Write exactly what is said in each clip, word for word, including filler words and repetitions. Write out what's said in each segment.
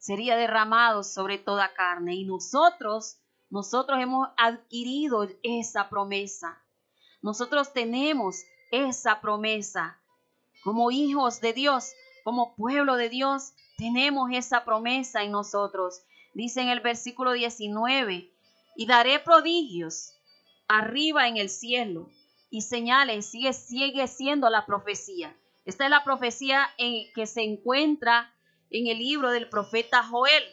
sería derramado sobre toda carne. Y nosotros, nosotros hemos adquirido esa promesa. Nosotros tenemos esa promesa. Como hijos de Dios, como pueblo de Dios, tenemos esa promesa en nosotros. Dice en el versículo diecinueve, y daré prodigios arriba en el cielo y señales. Sigue, sigue siendo la profecía. Esta es la profecía en, que se encuentra en el libro del profeta Joel.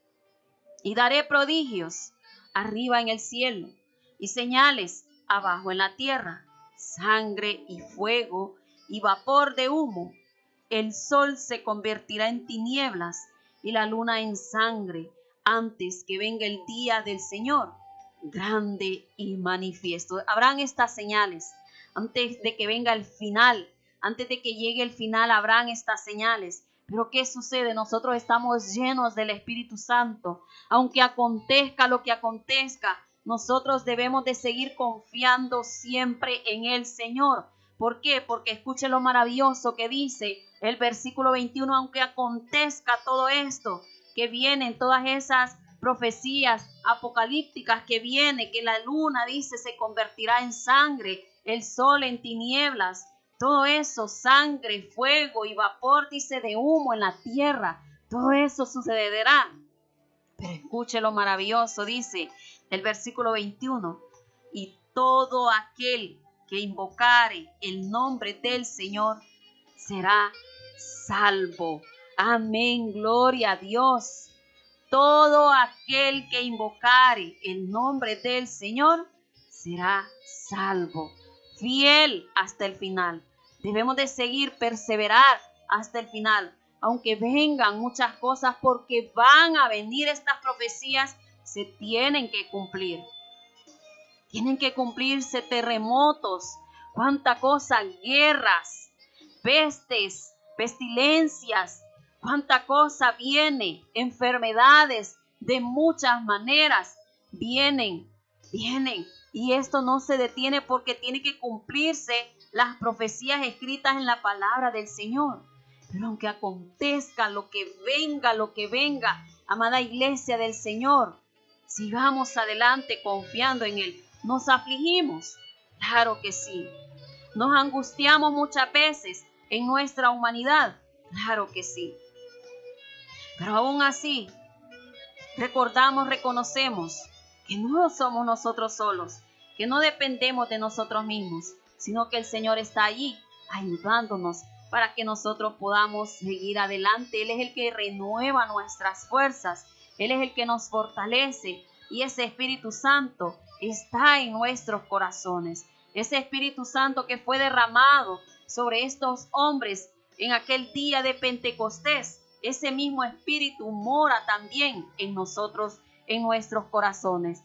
Y daré prodigios arriba en el cielo y señales abajo en la tierra, sangre y fuego y vapor de humo. El sol se convertirá en tinieblas y la luna en sangre antes que venga el día del Señor, grande y manifiesto. Habrán estas señales antes de que venga el final, antes de que llegue el final habrán estas señales. Pero ¿qué sucede? Nosotros estamos llenos del Espíritu Santo. Aunque acontezca lo que acontezca, nosotros debemos de seguir confiando siempre en el Señor. ¿Por qué? Porque escuche lo maravilloso que dice el versículo veintiuno. Aunque acontezca todo esto, que vienen todas esas profecías apocalípticas que viene, que la luna, dice, se convertirá en sangre, el sol en tinieblas. Todo eso, sangre, fuego y vapor, dice, de humo en la tierra. Todo eso sucederá. Pero escuche lo maravilloso, dice el versículo veintiuno. Y todo aquel que invocare el nombre del Señor será salvo. Amén, gloria a Dios. Todo aquel que invocare el nombre del Señor será salvo. Fiel hasta el final. Debemos de seguir, perseverar hasta el final. Aunque vengan muchas cosas, porque van a venir estas profecías, se tienen que cumplir. Tienen que cumplirse terremotos, cuánta cosa, guerras, pestes, pestilencias, cuánta cosa viene, enfermedades de muchas maneras vienen, vienen. Y esto no se detiene porque tiene que cumplirse las profecías escritas en la palabra del Señor. Pero aunque acontezca lo que venga, lo que venga, amada iglesia del Señor, sigamos adelante confiando en Él. ¿Nos afligimos? Claro que sí. ¿Nos angustiamos muchas veces en nuestra humanidad? Claro que sí. Pero aún así, recordamos, reconocemos que no somos nosotros solos, que no dependemos de nosotros mismos, sino que el Señor está allí ayudándonos para que nosotros podamos seguir adelante. Él es el que renueva nuestras fuerzas, Él es el que nos fortalece y ese Espíritu Santo está en nuestros corazones. Ese Espíritu Santo que fue derramado sobre estos hombres en aquel día de Pentecostés, ese mismo Espíritu mora también en nosotros, en nuestros corazones.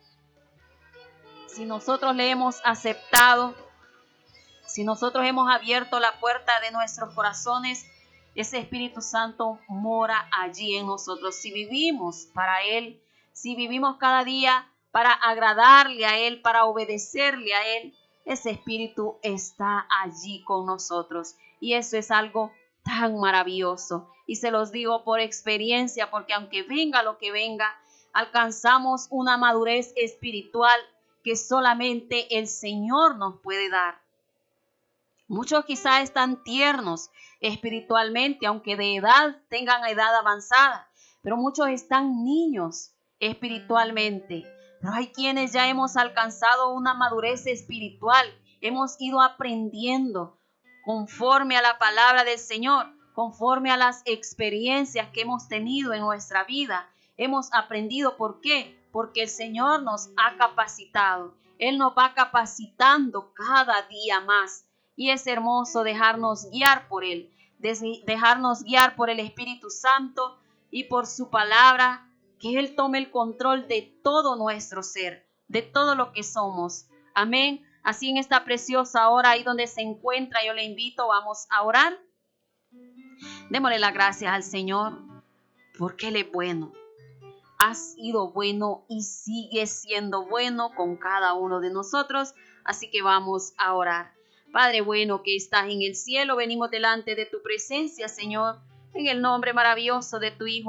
Si nosotros le hemos aceptado, si nosotros hemos abierto la puerta de nuestros corazones, ese Espíritu Santo mora allí en nosotros. Si vivimos para Él, si vivimos cada día para agradarle a Él, para obedecerle a Él, ese Espíritu está allí con nosotros. Y eso es algo tan maravilloso. Y se los digo por experiencia, porque aunque venga lo que venga, alcanzamos una madurez espiritual que solamente el Señor nos puede dar. Muchos quizás están tiernos espiritualmente, aunque de edad tengan edad avanzada, pero muchos están niños espiritualmente. Pero hay quienes ya hemos alcanzado una madurez espiritual, hemos ido aprendiendo conforme a la palabra del Señor, conforme a las experiencias que hemos tenido en nuestra vida. Hemos aprendido, ¿por qué? Porque el Señor nos ha capacitado. Él nos va capacitando cada día más. Y es hermoso dejarnos guiar por Él, dejarnos guiar por el Espíritu Santo y por su palabra, que Él tome el control de todo nuestro ser, de todo lo que somos. Amén. Así en esta preciosa hora, ahí donde se encuentra, yo le invito, vamos a orar. Démosle las gracias al Señor, porque Él es bueno. Ha sido bueno y sigue siendo bueno con cada uno de nosotros. Así que vamos a orar. Padre bueno que estás en el cielo, venimos delante de tu presencia, Señor, en el nombre maravilloso de tu Hijo